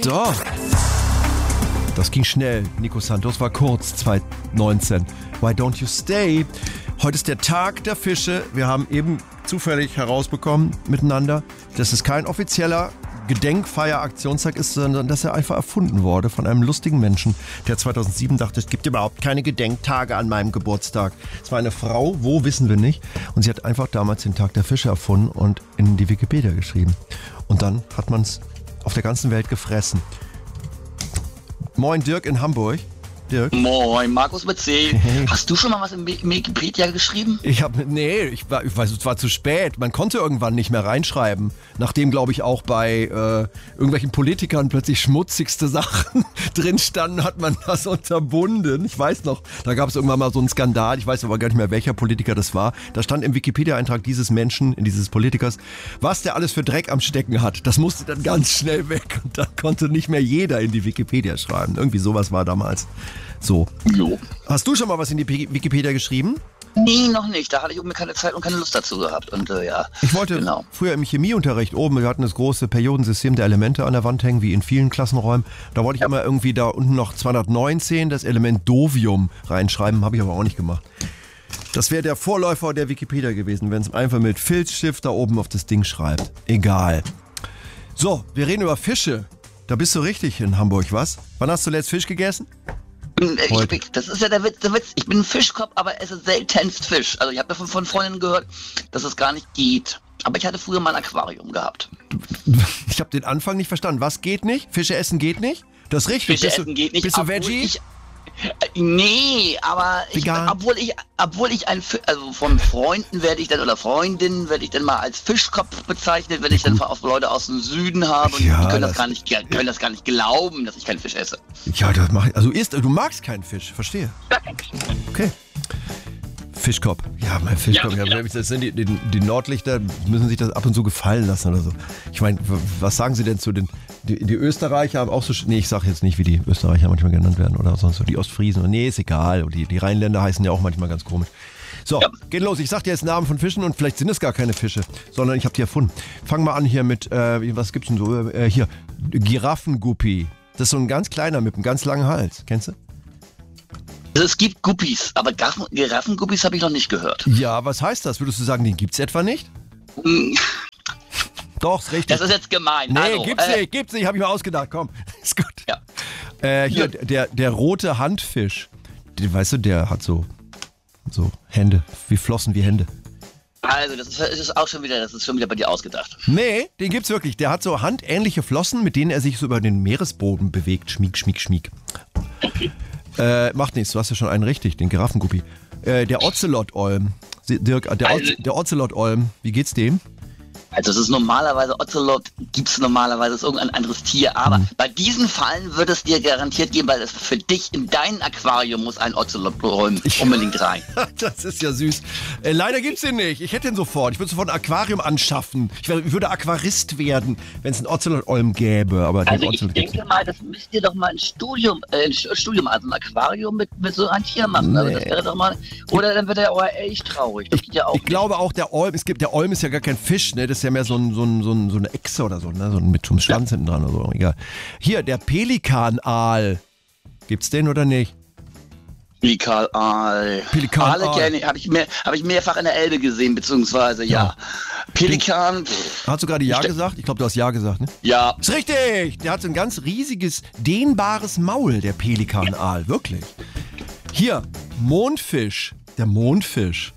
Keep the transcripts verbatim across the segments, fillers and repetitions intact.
So. Das ging schnell. Nico Santos war kurz, zwanzig neunzehn. Why don't you stay? Heute ist der Tag der Fische. Wir haben eben zufällig herausbekommen miteinander, dass es kein offizieller Gedenkfeier-Aktionstag ist, sondern dass er einfach erfunden wurde von einem lustigen Menschen, der zweitausendsieben dachte, es gibt überhaupt keine Gedenktage an meinem Geburtstag. Es war eine Frau, wo, wissen wir nicht. Und sie hat einfach damals den Tag der Fische erfunden und in die Wikipedia geschrieben. Und dann hat man es auf der ganzen Welt gefressen. Moin Dirk in Hamburg. Dirk. Moin, Markus mit C. Hey. Hast du schon mal was im Wikipedia geschrieben? Ich habe, nee, ich, war, ich weiß, es war zu spät. Man konnte irgendwann nicht mehr reinschreiben. Nachdem, glaube ich, auch bei äh, irgendwelchen Politikern plötzlich schmutzigste Sachen drin standen, hat man das unterbunden. Ich weiß noch, da gab es irgendwann mal so einen Skandal. Ich weiß aber gar nicht mehr, welcher Politiker das war. Da stand im Wikipedia-Eintrag dieses Menschen, dieses Politikers, was der alles für Dreck am Stecken hat. Das musste dann ganz schnell weg. Und dann konnte nicht mehr jeder in die Wikipedia schreiben. Irgendwie sowas war damals. So. Jo. Hast du schon mal was in die Wikipedia geschrieben? Nee, noch nicht. Da hatte ich irgendwie keine Zeit und keine Lust dazu gehabt. Und äh, ja. Ich wollte genau. früher im Chemieunterricht oben, wir hatten das große Periodensystem der Elemente an der Wand hängen, wie in vielen Klassenräumen. Da wollte ich ja. immer irgendwie da unten noch zweihundertneunzehn, das Element Dovium reinschreiben, habe ich aber auch nicht gemacht. Das wäre der Vorläufer der Wikipedia gewesen, wenn es einfach mit Filzstift da oben auf das Ding schreibt. Egal. So, wir reden über Fische. Da bist du richtig in Hamburg, was? Wann hast du zuletzt Fisch gegessen? Ich bin, das ist ja der Witz, der Witz. Ich bin ein Fischkopf, aber esse seltenst Fisch. Also ich habe davon von Freunden gehört, dass es gar nicht geht. Aber ich hatte früher mal ein Aquarium gehabt. Ich habe den Anfang nicht verstanden. Was geht nicht? Fische essen geht nicht? Das ist richtig. Fische bist essen du, geht nicht. Bist du Veggie? Ich, äh, nee, aber ich, obwohl ich, obwohl ich ein, also von Freunden werde ich dann oder Freundinnen werde ich dann mal als Fischkopf bezeichnet, wenn ich dann auf Leute aus dem Süden habe und ja, die können das, das gar nicht, können das gar nicht glauben, dass ich keinen Fisch esse. Ja, das mach ich. Also isst, du magst keinen Fisch, verstehe. Okay. Fischkopf. Ja, mein Fischkopf. Ja, ja. Das sind die, die, die Nordlichter, müssen sich das ab und zu gefallen lassen oder so. Ich meine, was sagen Sie denn zu den, die, die Österreicher haben auch so, nee, ich sage jetzt nicht, wie die Österreicher manchmal genannt werden oder sonst so, die Ostfriesen. Nee, ist egal. Die, die Rheinländer heißen ja auch manchmal ganz komisch. So, ja. Geht los. Ich sag dir jetzt Namen von Fischen und vielleicht sind es gar keine Fische, sondern ich habe die erfunden. Fang mal an hier mit, äh, was gibt's denn so? Äh, hier, Giraffenguppi. Das ist so ein ganz kleiner mit einem ganz langen Hals. Kennst du? Also es gibt Guppies, aber Giraffenguppies habe ich noch nicht gehört. Ja, was heißt das? Würdest du sagen, den gibt's etwa nicht? Mm. Doch, ist richtig. Das ist jetzt gemein. Nee, also, gibt's äh, nicht, gibt's nicht, habe ich mir ausgedacht. Komm, ist gut. Ja. Äh, hier, ja. Der, der rote Handfisch. Den, weißt du, der hat so, so Hände, wie Flossen wie Hände. Also, das ist, das ist auch schon wieder, das ist schon wieder bei dir ausgedacht. Nee, den gibt's wirklich. Der hat so handähnliche Flossen, mit denen er sich so über den Meeresboden bewegt. Schmieg, schmieg, schmieg. Okay. Äh, macht nichts, du hast ja schon einen richtig, den Giraffenguppi. Äh, der Ocelot-Olm. Dirk, der, also, Oz, der Ocelot-Olm, wie geht's dem? Also es ist normalerweise, Ocelot gibt es normalerweise, ist irgendein anderes Tier, aber hm. bei diesen Fallen wird es dir garantiert geben, weil es für dich in dein Aquarium muss ein Ocelot-Olm unbedingt rein. Das ist ja süß. Äh, leider gibt's den nicht. Ich hätte den sofort. Ich würde sofort ein Aquarium anschaffen. Ich, wär, ich würde Aquarist werden, wenn es einen Ocelot-Olm gäbe. Aber also ich denke mal, das müsst ihr doch mal ein Studium, äh, ein Studium, also ein Aquarium mit, mit so einem Tier machen. Nee. Also das wäre doch mal, oder dann wird der Olm echt traurig. Das ich geht ja auch ich glaube auch, der Olm, es gibt, der Olm ist ja gar kein Fisch, ne? Das ist ja mehr so, ein, so, ein, so, ein, so eine Echse oder so, ne? So ein, mit so einem Schwanz ja. hinten dran oder so. Egal. Hier, der Pelikanaal. Gibt's den oder nicht? Pelikanaal. Pelikanaal. Aale kenne ich, habe ich, mehr, hab ich mehrfach in der Elbe gesehen, beziehungsweise ja. ja. Pelikan. Hast du gerade Ja gesagt? Ich glaube, du hast Ja gesagt, ne? Ja. Ist richtig! Der hat so ein ganz riesiges, dehnbares Maul, der Pelikanaal. Ja. Wirklich. Hier, Mondfisch. Der Mondfisch.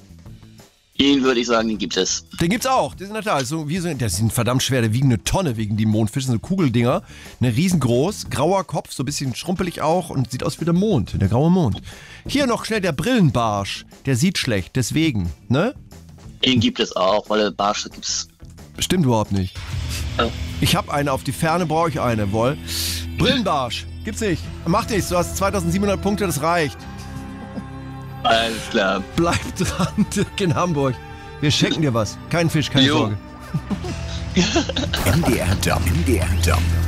Den würde ich sagen, den gibt es. Den gibt's auch. Die sind total, so wie so, das sind verdammt schwer, der wiegen eine Tonne wegen die Mondfische, so Kugeldinger, ne, riesengroß, grauer Kopf, so ein bisschen schrumpelig auch und sieht aus wie der Mond, der graue Mond. Hier noch schnell der Brillenbarsch, der sieht schlecht, deswegen, ne? Den gibt es auch, weil der Barsch gibt's. Stimmt überhaupt nicht. Oh. Ich hab eine, auf die Ferne brauche ich eine, wohl. Brillenbarsch, gibt's nicht. Macht nichts, du hast zweitausendsiebenhundert Punkte, das reicht. Alles klar. Bleib dran, Dirk in Hamburg. Wir schenken dir was. Kein Fisch, keine jo. Sorge. M D R Jump. M D R Jump.